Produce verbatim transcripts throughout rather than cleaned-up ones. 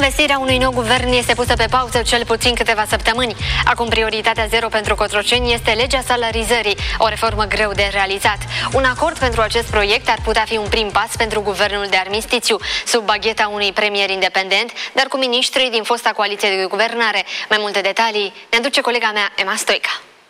Investirea unui nou guvern este pusă pe pauză cel puțin câteva săptămâni. Acum prioritatea zero pentru Cotroceni este legea salarizării, o reformă greu de realizat. Un acord pentru acest proiect ar putea fi un prim pas pentru guvernul de armistițiu, sub bagheta unui premier independent, dar cu miniștri din fosta coaliție de guvernare. Mai multe detalii ne aduce colega mea, Emma Stoica.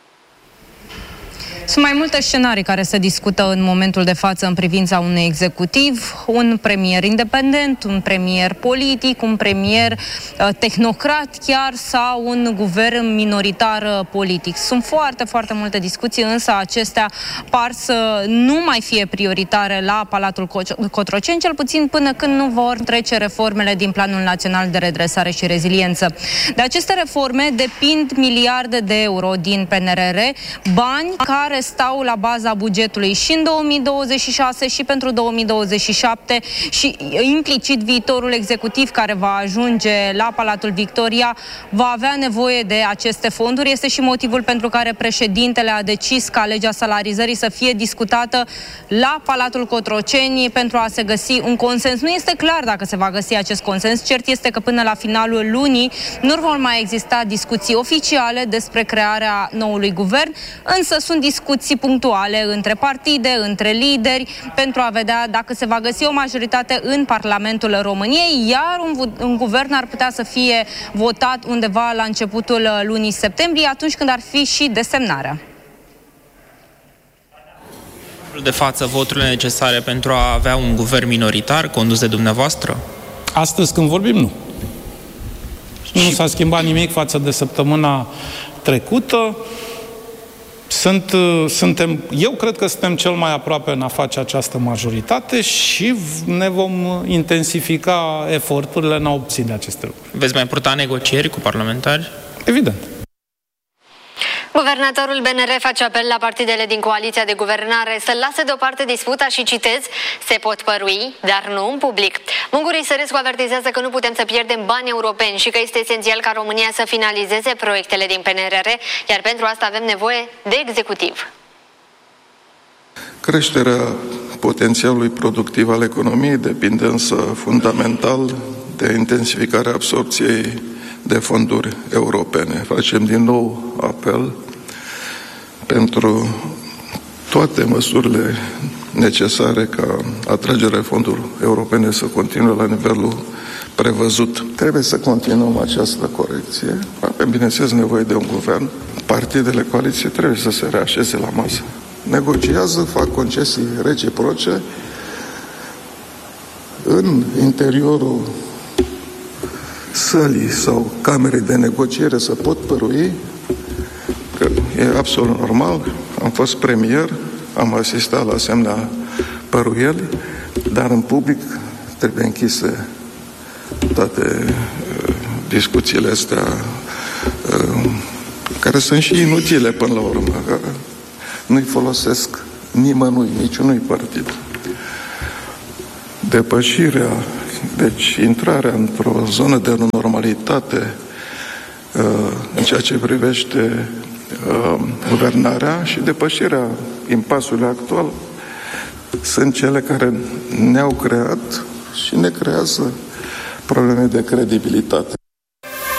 Sunt mai multe scenarii care se discută în momentul de față în privința unui executiv, un premier independent, un premier politic, un premier uh, tehnocrat chiar sau un guvern minoritar uh, politic. Sunt foarte, foarte multe discuții, însă acestea par să nu mai fie prioritare la Palatul Cotroceni, cel puțin până când nu vor trece reformele din Planul Național de Redresare și Reziliență. De aceste reforme depind miliarde de euro din P N R R, bani care stau la baza bugetului și în două mii douăzeci și șase și pentru două mii douăzeci și șapte și implicit viitorul executiv care va ajunge la Palatul Victoria va avea nevoie de aceste fonduri. Este și motivul pentru care președintele a decis ca legea salarizării să fie discutată la Palatul Cotroceni pentru a se găsi un consens. Nu este clar dacă se va găsi acest consens. Cert este că până la finalul lunii nu vor mai exista discuții oficiale despre crearea noului guvern, însă sunt discuții punctuale între partide, între lideri, pentru a vedea dacă se va găsi o majoritate în Parlamentul României, iar un, un guvern ar putea să fie votat undeva la începutul lunii septembrie, atunci când ar fi și desemnarea. De față, voturile necesare pentru a avea un guvern minoritar condus de dumneavoastră? Astăzi, când vorbim, nu. Nu s-a schimbat nimic față de săptămâna trecută. Sunt, suntem, eu cred că suntem cel mai aproape în a face această majoritate și ne vom intensifica eforturile în a obține aceste lucruri. Veți mai purta negocieri cu parlamentari? Evident. Guvernatorul B N R face apel la partidele din coaliția de guvernare să lase deoparte disputa și, citez, se pot părui, dar nu în public. Munguru Isărescu avertizează că nu putem să pierdem bani europeni și că este esențial ca România să finalizeze proiectele din P N R R, iar pentru asta avem nevoie de executiv. Creșterea potențialului productiv al economiei depinde însă fundamental de intensificarea absorpției de fonduri europene. Facem din nou apel pentru toate măsurile necesare ca atragerea fondurilor europene să continue la nivelul prevăzut. Trebuie să continuăm această corecție. Avem, bineînțeles, nevoie de un guvern. Partidele coaliției trebuie să se reașeze la masă. Negociază, fac concesii reciproce în interiorul sălii sau camerei de negociere să pot părui, că e absolut normal, am fost premier, am asistat la asemenea păruieli, dar în public trebuie închise toate uh, discuțiile astea uh, care sunt și inutile până la urmă, care nu-i folosesc nimănui, niciunui partid. Depășirea, deci intrarea într-o zonă de normalitate uh, în ceea ce privește uh, guvernarea și depășirea impasului actual sunt cele care ne-au creat și ne creează probleme de credibilitate.